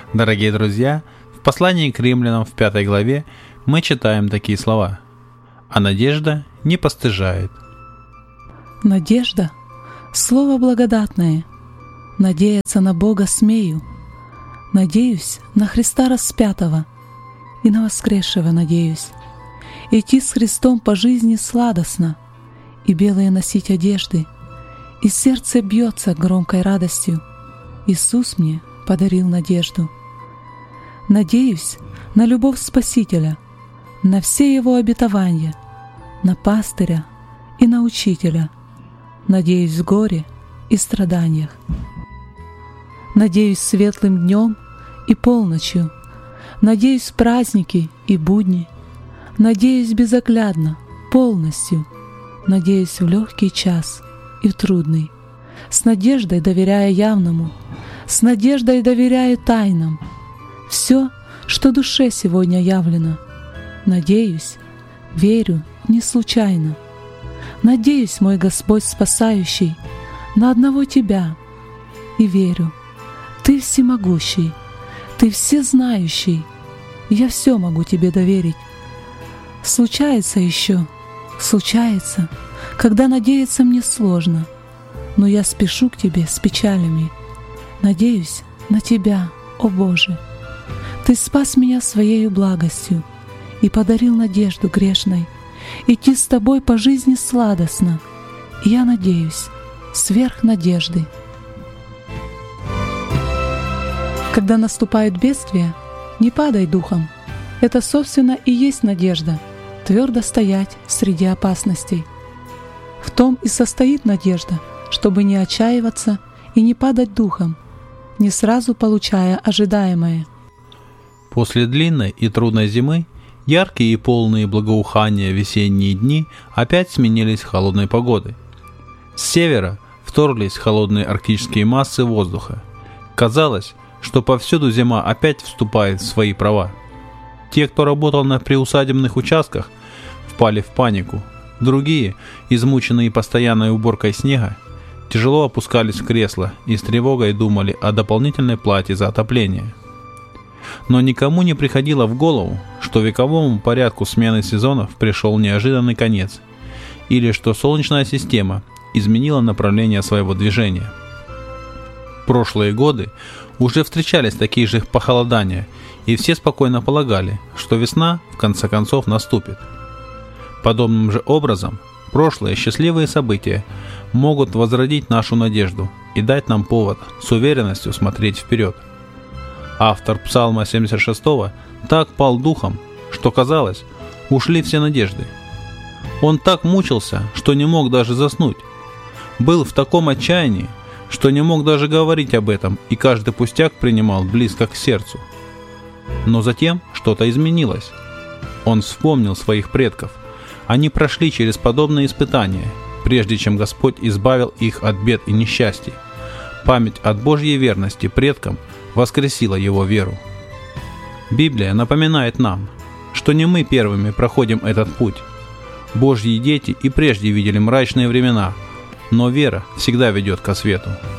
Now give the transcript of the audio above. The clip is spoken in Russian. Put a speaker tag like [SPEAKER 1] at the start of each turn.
[SPEAKER 1] Дорогие друзья, в послании к римлянам в 5 главе мы читаем такие слова: «А надежда не постыжает».
[SPEAKER 2] Надежда — слово благодатное. Надеяться на Бога смею. Надеюсь на Христа распятого и на воскресшего надеюсь. Идти с Христом по жизни сладостно, и белые носить одежды, и сердце бьется громкой радостью. Иисус мне подарил надежду. Надеюсь на любовь Спасителя, на все Его обетования, на пастыря и на учителя. Надеюсь в горе и страданиях. Надеюсь светлым днем и полночью. Надеюсь в праздники и будни. Надеюсь безоглядно, полностью. Надеюсь в легкий час и в трудный. С надеждой доверяя явному, с надеждой доверяю тайнам. Все, что душе сегодня явлено. Надеюсь, верю не случайно. Надеюсь, мой Господь спасающий, на одного Тебя. И верю, Ты всемогущий, Ты всезнающий. Я все могу Тебе доверить. Случается еще, случается, когда надеяться мне сложно, но я спешу к Тебе с печалями. Надеюсь на Тебя, о Боже. Ты спас меня Своею благостью и подарил надежду грешной. Идти с Тобой по жизни сладостно, и я надеюсь сверх надежды. Когда наступает бедствие, не падай духом. Это, собственно, и есть надежда — твердо стоять среди опасностей. В том и состоит надежда, чтобы не отчаиваться и не падать духом, не сразу получая ожидаемое.
[SPEAKER 1] После длинной и трудной зимы яркие и полные благоухания весенние дни опять сменились холодной погодой. С севера вторглись холодные арктические массы воздуха. Казалось, что повсюду зима опять вступает в свои права. Те, кто работал на приусадебных участках, впали в панику. Другие, измученные постоянной уборкой снега, тяжело опускались в кресла и с тревогой думали о дополнительной плате за отопление. Но никому не приходило в голову, что вековому порядку смены сезонов пришел неожиданный конец, или что Солнечная система изменила направление своего движения. В прошлые годы уже встречались такие же похолодания, и все спокойно полагали, что весна в конце концов наступит. Подобным же образом, прошлые счастливые события могут возродить нашу надежду и дать нам повод с уверенностью смотреть вперед. Автор Псалма 76 так пал духом, что казалось, ушли все надежды. Он так мучился, что не мог даже заснуть. Был в таком отчаянии, что не мог даже говорить об этом и каждый пустяк принимал близко к сердцу. Но затем что-то изменилось. Он вспомнил своих предков. Они прошли через подобные испытания, прежде чем Господь избавил их от бед и несчастий. Память от Божьей верности предкам воскресила его веру. Библия напоминает нам, что не мы первыми проходим этот путь. Божьи дети и прежде видели мрачные времена, но вера всегда ведет ко свету.